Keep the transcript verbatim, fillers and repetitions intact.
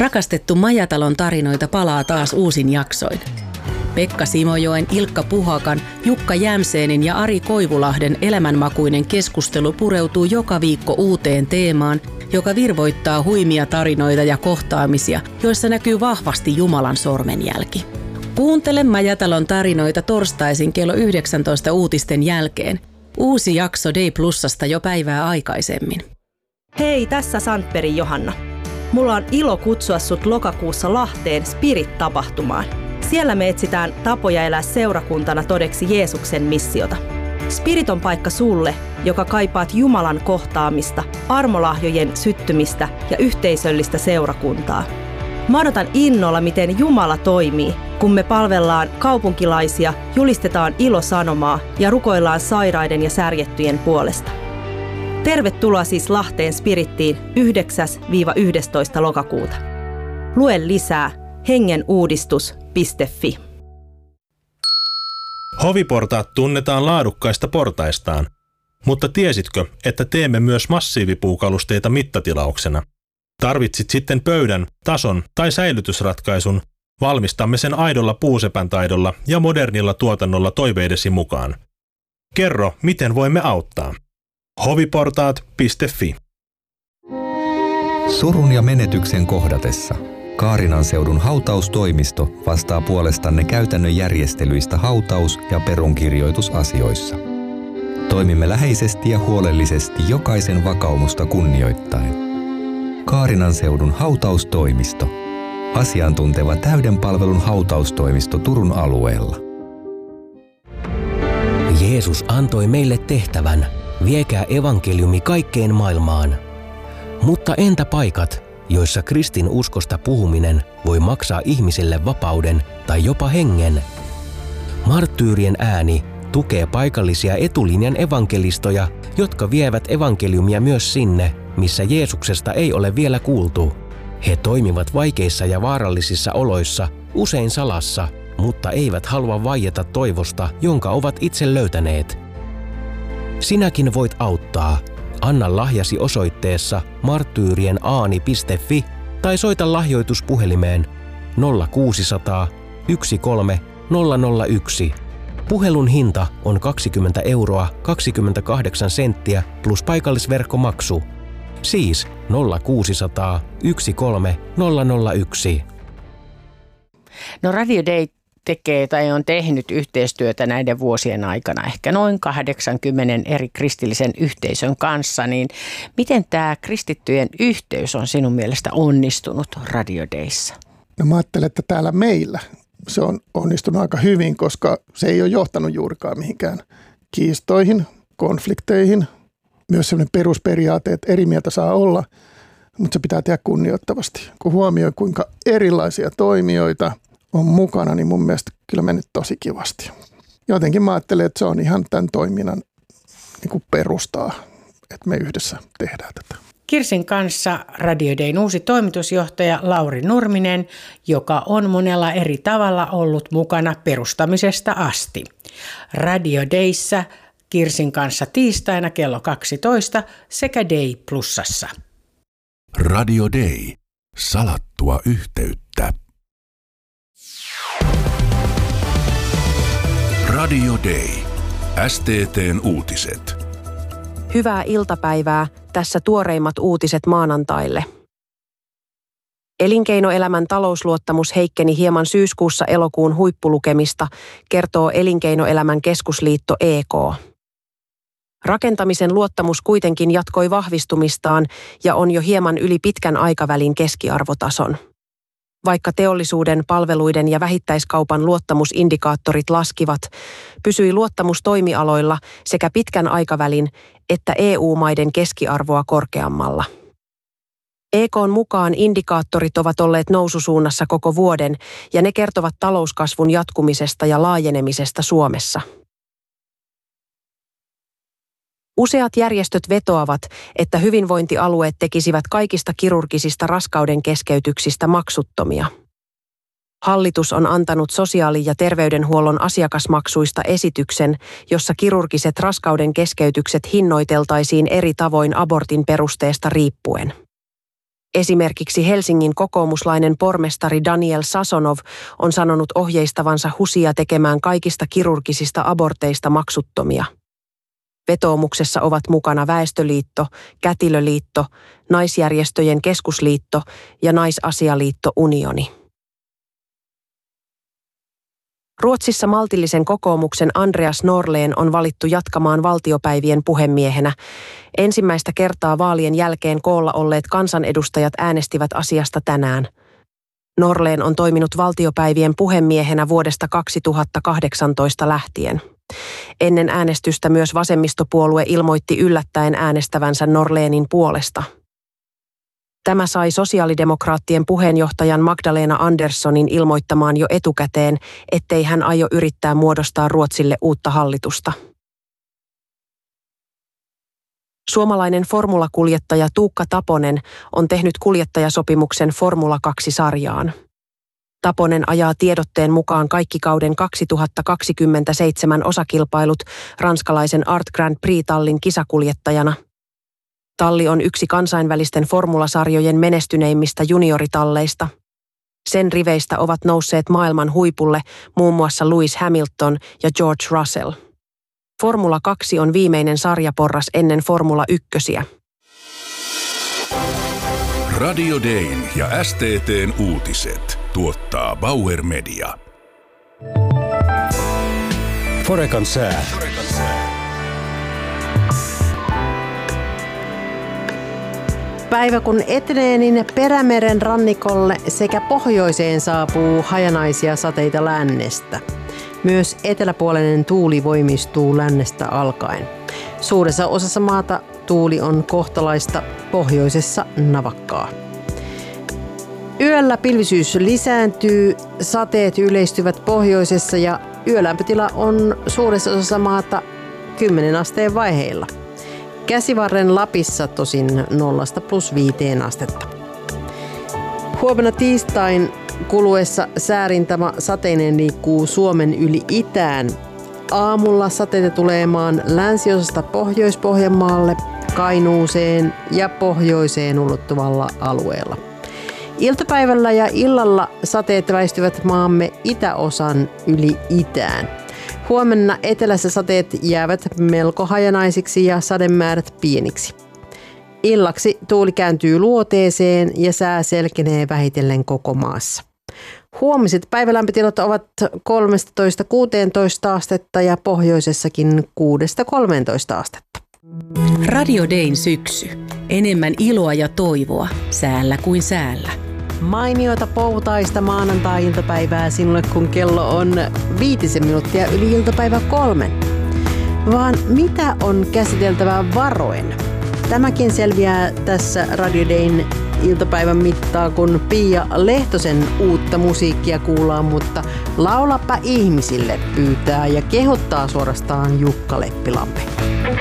Rakastettu Majatalon tarinoita palaa taas uusin jaksoin. Pekka Simojoen, Ilkka Puhakan, Jukka Jämseenin ja Ari Koivulahden elämänmakuinen keskustelu pureutuu joka viikko uuteen teemaan, joka virvoittaa huimia tarinoita ja kohtaamisia, joissa näkyy vahvasti Jumalan sormenjälki. Kuuntele Majatalon tarinoita torstaisin kello yhdeksäntoista uutisten jälkeen. Uusi jakso Day Plusasta jo päivää aikaisemmin. Hei, tässä Sandbergin Johanna. Mulla on ilo kutsua sut lokakuussa Lahteen Spirit-tapahtumaan. Siellä me etsitään tapoja elää seurakuntana todeksi Jeesuksen missiota. Spirit on paikka sulle, joka kaipaat Jumalan kohtaamista, armolahjojen syttymistä ja yhteisöllistä seurakuntaa. Mä odotan innolla, miten Jumala toimii, kun me palvellaan kaupunkilaisia, julistetaan ilosanomaa ja rukoillaan sairaiden ja särjettyjen puolesta. Tervetuloa siis Lahteen Spirittiin yhdeksäs yhdestoista lokakuuta. Lue lisää hengenuudistus piste fi. Hoviportaat tunnetaan laadukkaista portaistaan, mutta tiesitkö, että teemme myös massiivipuukalusteita mittatilauksena? Tarvitsit sitten pöydän, tason tai säilytysratkaisun, valmistamme sen aidolla puusepän taidolla ja modernilla tuotannolla toiveidesi mukaan. Kerro, miten voimme auttaa. hoviportaat piste fi. Surun ja menetyksen kohdatessa Kaarinan seudun hautaustoimisto vastaa puolestanne käytännön järjestelyistä hautaus- ja perunkirjoitusasioissa. Toimimme läheisesti ja huolellisesti jokaisen vakaumusta kunnioittaen. Kaarinan seudun hautaustoimisto. Asiantunteva täyden palvelun hautaustoimisto Turun alueella. Jeesus antoi meille tehtävän, viekää evankeliumi kaikkeen maailmaan. Mutta entä paikat, joissa kristin uskosta puhuminen voi maksaa ihmisille vapauden tai jopa hengen? Marttyyrien ääni tukee paikallisia etulinjan evankelistoja, jotka vievät evankeliumia myös sinne, missä Jeesuksesta ei ole vielä kuultu. He toimivat vaikeissa ja vaarallisissa oloissa, usein salassa, mutta eivät halua vaieta toivosta, jonka ovat itse löytäneet. Sinäkin voit auttaa. Anna lahjasi osoitteessa marttyyrienaani piste fi tai soita lahjoituspuhelimeen nolla kuusisataa yksi kolme nolla nolla yksi. Puhelun hinta on kaksikymmentä euroa kaksikymmentäkahdeksan senttiä plus paikallisverkkomaksu. Siis nolla kuusisataa yksi kolme nolla nolla yksi. No Radio Day tekee tai on tehnyt yhteistyötä näiden vuosien aikana ehkä noin kahdeksankymmentä eri kristillisen yhteisön kanssa, niin miten tämä kristittyjen yhteys on sinun mielestä onnistunut Radio Dayssa? No mä ajattelen, että täällä meillä se on onnistunut aika hyvin, koska se ei ole johtanut juurikaan mihinkään kiistoihin, konflikteihin. Myös sellainen perusperiaate, että eri mieltä saa olla, mutta se pitää tehdä kunnioittavasti. Kun huomioi, kuinka erilaisia toimijoita on mukana, niin mun mielestä kyllä mennyt tosi kivasti. Jotenkin mä ajattelen, että se on ihan tämän toiminnan niin kuin perustaa, että me yhdessä tehdään tätä. Kirsin kanssa Radio Dayn uusi toimitusjohtaja Lauri Nurminen, joka on monella eri tavalla ollut mukana perustamisesta asti. Radio Dayssä Kirsin kanssa tiistaina kello kaksitoista sekä Day Plusassa. Radio Day. Salattua yhteyttä. Radio Day. S T T:n uutiset. Hyvää iltapäivää. Tässä tuoreimmat uutiset maanantaille. Elinkeinoelämän talousluottamus heikkeni hieman syyskuussa elokuun huippulukemista, kertoo Elinkeinoelämän keskusliitto E K. Rakentamisen luottamus kuitenkin jatkoi vahvistumistaan ja on jo hieman yli pitkän aikavälin keskiarvotason. Vaikka teollisuuden, palveluiden ja vähittäiskaupan luottamusindikaattorit laskivat, pysyi luottamus toimialoilla sekä pitkän aikavälin että E U-maiden keskiarvoa korkeammalla. E K:n mukaan indikaattorit ovat olleet noususuunnassa koko vuoden ja ne kertovat talouskasvun jatkumisesta ja laajenemisesta Suomessa. Useat järjestöt vetoavat, että hyvinvointialueet tekisivät kaikista kirurgisista raskauden keskeytyksistä maksuttomia. Hallitus on antanut sosiaali- ja terveydenhuollon asiakasmaksuista esityksen, jossa kirurgiset raskauden keskeytykset hinnoiteltaisiin eri tavoin abortin perusteesta riippuen. Esimerkiksi Helsingin kokoomuslainen pormestari Daniel Sasonov on sanonut ohjeistavansa HUSia tekemään kaikista kirurgisista aborteista maksuttomia. Vetoomuksessa ovat mukana Väestöliitto, Kätilöliitto, Naisjärjestöjen keskusliitto ja Naisasialiitto Unioni. Ruotsissa maltillisen kokoomuksen Andreas Norlén on valittu jatkamaan valtiopäivien puhemiehenä. Ensimmäistä kertaa vaalien jälkeen koolla olleet kansanedustajat äänestivät asiasta tänään. Norlén on toiminut valtiopäivien puhemiehenä vuodesta kaksituhattakahdeksantoista lähtien. Ennen äänestystä myös vasemmistopuolue ilmoitti yllättäen äänestävänsä Norlénin puolesta. Tämä sai sosiaalidemokraattien puheenjohtajan Magdalena Anderssonin ilmoittamaan jo etukäteen, ettei hän aio yrittää muodostaa Ruotsille uutta hallitusta. Suomalainen formulakuljettaja Tuukka Taponen on tehnyt kuljettajasopimuksen Formula kaksi-sarjaan. Taponen ajaa tiedotteen mukaan kaikki kauden kaksituhattakaksikymmentäseitsemän osakilpailut ranskalaisen Art Grand Prix-tallin kisakuljettajana. Talli on yksi kansainvälisten formulasarjojen menestyneimmistä junioritalleista. Sen riveistä ovat nousseet maailman huipulle muun muassa Lewis Hamilton ja George Russell. Formula kaksi on viimeinen sarjaporras ennen Formula ykkösiä. Radio Dayn ja S T T:n uutiset tuottaa Bauer Media. Forekan sää. Päivä kun etenee, niin Perämeren rannikolle sekä pohjoiseen saapuu hajanaisia sateita lännestä. Myös eteläpuolinen tuuli voimistuu lännestä alkaen. Suuressa osassa maata tuuli on kohtalaista, pohjoisessa navakkaa. Yöllä pilvisyys lisääntyy, sateet yleistyvät pohjoisessa ja yölämpötila on suuressa osassa maata kymmenen asteen vaiheilla. Käsivarren Lapissa tosin nollasta plus viiteen astetta. Huomenna tiistain kuluessa säärintama sateinen liikkuu Suomen yli itään. Aamulla sateita tulee maan länsiosasta Pohjois-Pohjanmaalle, Kainuuseen ja pohjoiseen ulottuvalla alueella. Iltapäivällä ja illalla sateet väistyvät maamme itäosan yli itään. Huomenna etelässä sateet jäävät melko hajanaisiksi ja sademäärät pieniksi. Illaksi tuuli kääntyy luoteeseen ja sää selkenee vähitellen koko maassa. Huomiset päivälämpötilat ovat kolmetoista kuusitoista astetta ja pohjoisessakin kuudesta kolmeentoista astetta. Radio Dayn syksy. Enemmän iloa ja toivoa säällä kuin säällä. Mainiota poutaista maanantai-iltapäivää sinulle, kun kello on viitisen minuuttia yli iltapäivä kolmen. Vaan mitä on käsiteltävää varoen? Tämäkin selviää tässä Radio Dayn iltapäivän mittaa, kun Pia Lehtosen uutta musiikkia kuullaan, mutta laulapa ihmisille pyytää ja kehottaa suorastaan Jukka Leppilampi.